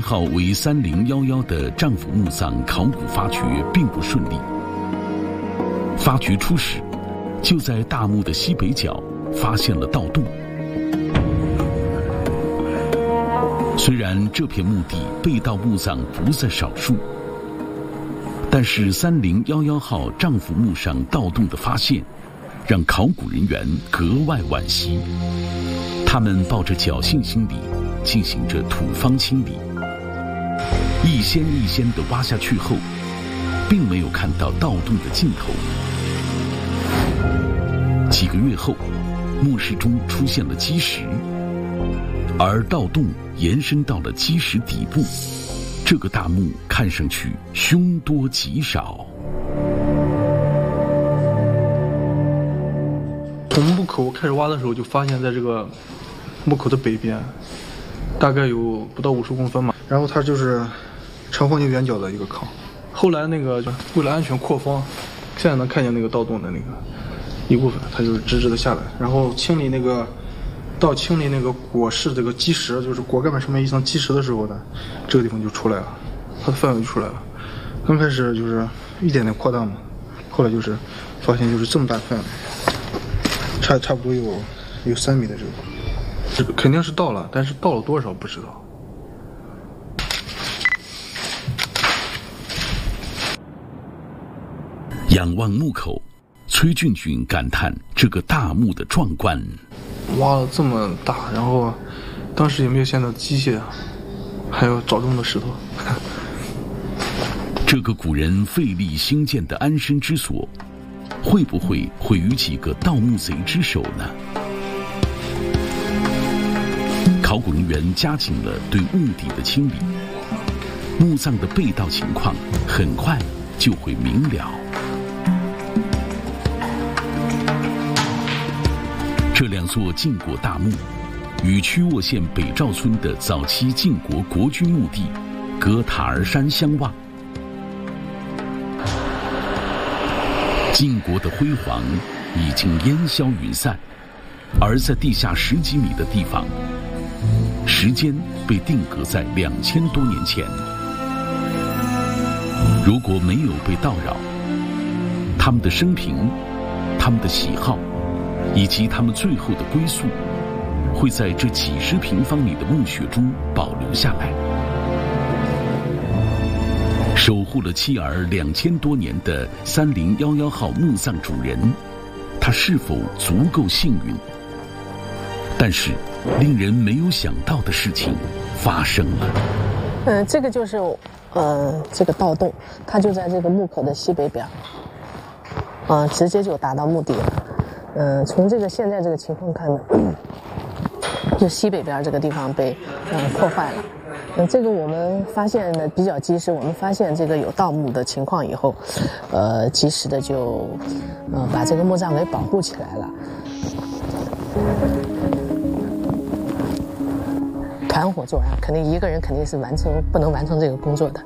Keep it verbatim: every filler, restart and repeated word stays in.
号为三零一一的丈夫墓葬考古发掘并不顺利。发掘初始，就在大墓的西北角发现了盗洞。虽然这片墓地被盗墓葬不在少数，但是三零一一号丈夫墓上盗洞的发现，让考古人员格外惋惜。他们抱着侥幸心理，进行着土方清理，一掀一掀地挖下去后，并没有看到盗洞的尽头。几个月后，墓室中出现了基石，而盗洞延伸到了基石底部，这个大墓看上去凶多吉少。 从墓口开始挖的时候，就发现在这个墓口的北边，大概有不到五十公分嘛。然后它就是长方形圆角的一个坑。后来那个为了安全扩方，现在能看见那个盗洞的那个一部分，它就是直直的下来。然后清理那个到清理那个椁室这个基石，就是椁盖板上面一层基石的时候呢，这个地方就出来了，它的范围就出来了。刚开始就是一点点扩大嘛，后来就是发现就是这么大范围。差差不多有有三米的这个，这个肯定是盗了，但是盗了多少不知道。 仰望墓口，崔俊俊感叹这个大墓的壮观。 挖了这么大，然后当时也没有现在的机械，还有找中的石头。 这个古人费力兴建的安身之所，会不会毁于几个盗墓贼之手呢？考古人员加紧了对墓地的清理，墓葬的被盗情况很快就会明了。这两座晋国大墓与曲沃县北赵村的早期晋国国君墓地隔塔儿山相望。晋国的辉煌已经烟消云散，而在地下十几米的地方，时间被定格在两千多年前。如果没有被盗扰，他们的生平、他们的喜好，以及他们最后的归宿，会在这几十平方米的墓穴中保留下来。守护了妻儿两千多年的三零一一号墓葬主人，他是否足够幸运？但是，令人没有想到的事情发生了。 嗯、呃，这个就是呃这个盗洞，它就在这个墓口的西北边，啊、呃，直接就达到墓地了。嗯、呃，从这个现在这个情况看呢，嗯、就西北边这个地方被嗯、呃、破坏了。嗯，这个我们发现的比较及时，我们发现这个有盗墓的情况以后，呃，及时的就，呃，把这个墓葬给保护起来了。团伙作案，肯定一个人肯定是完成不能完成这个工作的。